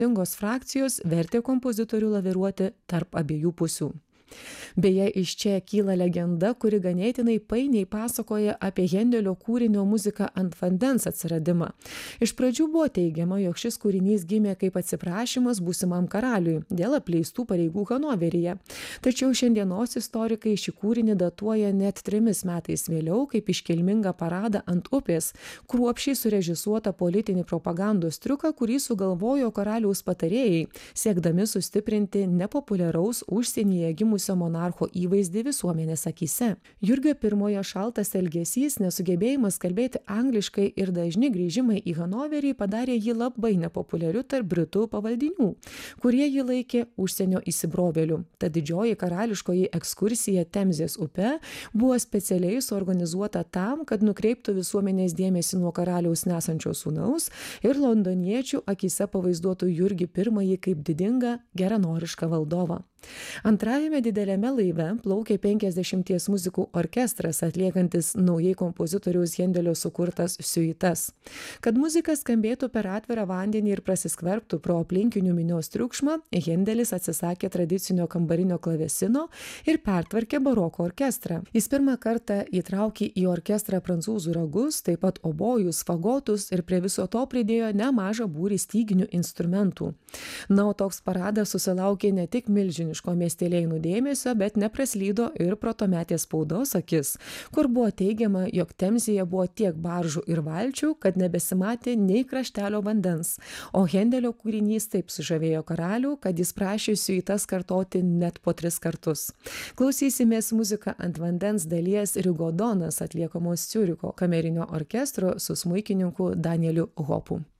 skirtingos frakcijos vertė kompozitorių laviruoti tarp abiejų pusių. Beje, iš čia kyla legenda, kuri ganėtinai painiai pasakoja apie Hendelio kūrinio muziką ant vandens atsiradimą. Iš pradžių buvo teigiama, jog šis kūrinys gimė kaip atsiprašymas būsimam karaliui dėl apleistų pareigų Hanoveryje. Tačiau šiandienos istorikai šį kūrinį datuoja net 3 metais vėliau kaip iškilmingą paradą ant upės, kruopščiai surežisuotą politinį propagandos triuką, kurį sugalvojo karaliaus patarėjai, siekdami sustiprinti nepopuliaraus užsienyje gimusio monarcho įvaizdį visuomenės akyse. Jurgio I šaltas elgesys, nesugebėjimas kalbėti angliškai ir dažni grįžimai į Hanoverį padarė jį labai nepopuliariu tarp britų pavaldinių, kurie jį laikė užsienio įsibrovėliu. Ta didžioji karališkoji ekskursija Temzės upe buvo specialiai suorganizuota tam, kad nukreiptų visuomenės dėmesį nuo karaliaus nesančio sūnaus ir londoniečių akyse pavaizduotų Jurgį I kaip didingą, geranorišką valdovą. Antrajame dideliame laive plaukė 50 muzikų orkestras, atliekantis naujai kompozitoriaus Hendelio sukurtas siuitas. Kad muzika skambėtų per atvirą vandenį ir prasiskverbtų pro aplinkinių minios triukšmą, Hendelis atsisakė tradicinio kambarinio klavesino ir pertvarkė baroko orkestrą. Jis pirmą kartą įtraukė į orkestrą prancūzų ragus, taip pat obojus, fagotus ir prie viso to pridėjo nemažą būrį styginių instrumentų. Na, o toks paradas susilaukė ne tik milžiniško miestelėnų dėmesio, bet nepraslydo ir pro tuometės spaudos akis, kur buvo teigiama, jog Temzėje buvo tiek baržų ir valčių, kad nebesimatė nei kraštelio vandens, o Hendelio kūrinys taip sužavėjo karalių, kad jis prašė siuitas kartoti net po 3 kartus. Klausysimės muziką ant vandens dalies Rigodonas atliekamos Ciuricho kamerinio orkestro su smuikininku Danieliu Hopu.